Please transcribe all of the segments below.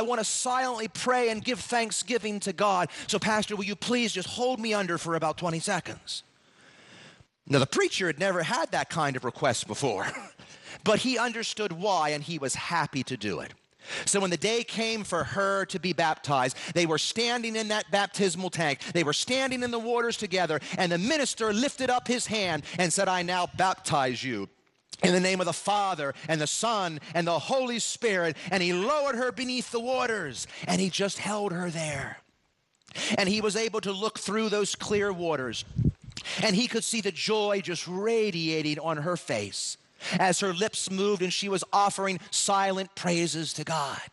I want to silently pray and give thanksgiving to God. So, Pastor, will you please just hold me under for about 20 seconds? Now, the preacher had never had that kind of request before, but he understood why, and he was happy to do it. So when the day came for her to be baptized, they were standing in that baptismal tank. They were standing in the waters together, and the minister lifted up his hand and said, I now baptize you in the name of the Father and the Son and the Holy Spirit. And he lowered her beneath the waters, and he just held her there. And he was able to look through those clear waters, and he could see the joy just radiating on her face as her lips moved and she was offering silent praises to God.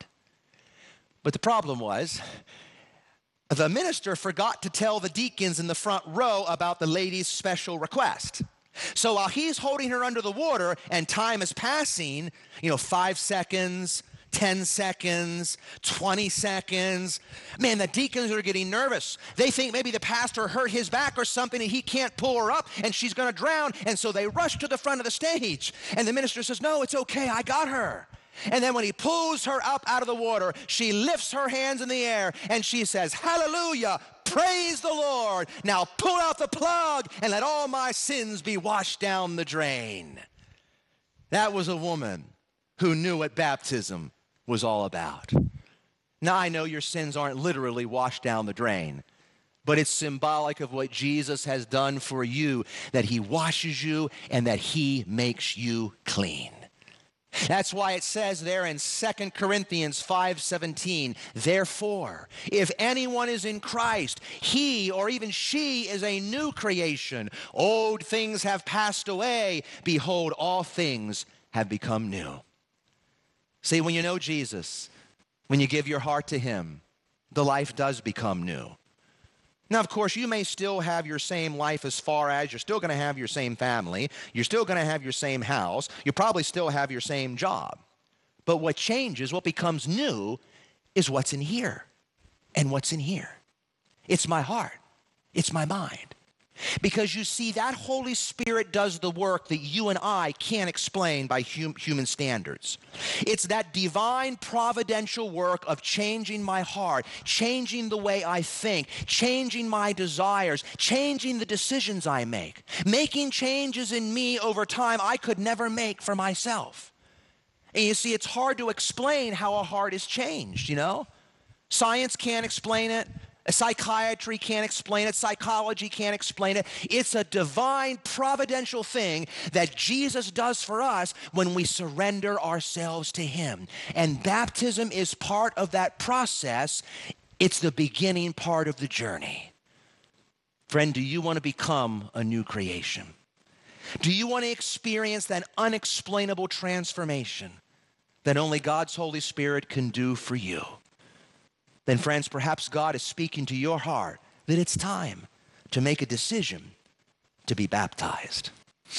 But the problem was, the minister forgot to tell the deacons in the front row about the lady's special request. So while he's holding her under the water and time is passing, 5 seconds, 10 seconds, 20 seconds. Man, the deacons are getting nervous. They think maybe the pastor hurt his back or something and he can't pull her up and she's going to drown. And so they rush to the front of the stage. And the minister says, no, it's okay, I got her. And then when he pulls her up out of the water, she lifts her hands in the air and she says, hallelujah, praise the Lord. Now pull out the plug and let all my sins be washed down the drain. That was a woman who knew what baptism was all about. Now, I know your sins aren't literally washed down the drain, but it's symbolic of what Jesus has done for you, that he washes you and that he makes you clean. That's why it says there in 2 Corinthians 5:17, therefore, if anyone is in Christ, he or even she is a new creation. Old things have passed away. Behold, all things have become new. See, when you know Jesus, when you give your heart to him, the life does become new. Now, of course, you may still have your same life as far as you're still going to have your same family. You're still going to have your same house. You probably still have your same job. But what changes, what becomes new, is what's in here and what's in here. It's my heart. It's my mind. Because you see, that Holy Spirit does the work that you and I can't explain by human standards. It's that divine providential work of changing my heart, changing the way I think, changing my desires, changing the decisions I make, making changes in me over time I could never make for myself. And you see, it's hard to explain how a heart is changed, Science can't explain it. Psychiatry can't explain it. Psychology can't explain it. It's a divine, providential thing that Jesus does for us when we surrender ourselves to him. And baptism is part of that process. It's the beginning part of the journey. Friend, do you want to become a new creation? Do you want to experience that unexplainable transformation that only God's Holy Spirit can do for you? Then, friends, perhaps God is speaking to your heart that it's time to make a decision to be baptized.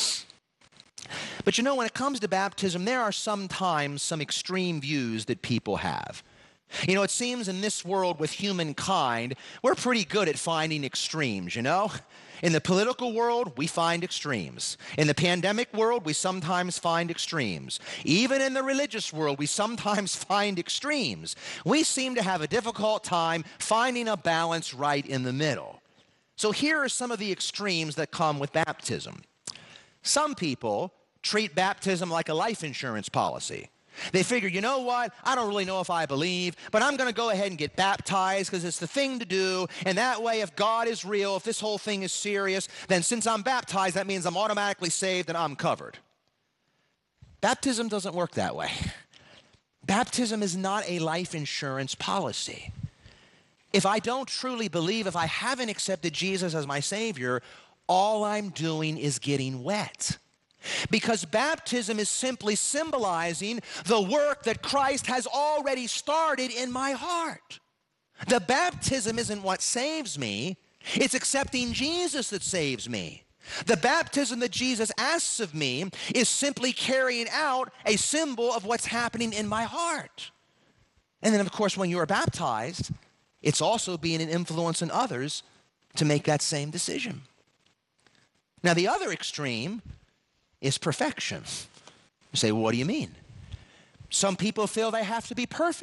But when it comes to baptism, there are sometimes some extreme views that people have. It seems in this world with humankind, we're pretty good at finding extremes, In the political world, we find extremes. In the pandemic world, we sometimes find extremes. Even in the religious world, we sometimes find extremes. We seem to have a difficult time finding a balance right in the middle. So here are some of the extremes that come with baptism. Some people treat baptism like a life insurance policy. They figure, you know what, I don't really know if I believe, but I'm going to go ahead and get baptized because it's the thing to do, and that way if God is real, if this whole thing is serious, then since I'm baptized, that means I'm automatically saved and I'm covered. Baptism doesn't work that way. Baptism is not a life insurance policy. If I don't truly believe, if I haven't accepted Jesus as my Savior, all I'm doing is getting wet. Because baptism is simply symbolizing the work that Christ has already started in my heart. The baptism isn't what saves me. It's accepting Jesus that saves me. The baptism that Jesus asks of me is simply carrying out a symbol of what's happening in my heart. And then, of course, when you are baptized, it's also being an influence on others to make that same decision. Now, the other extreme is perfection. You say, well, what do you mean? Some people feel they have to be perfect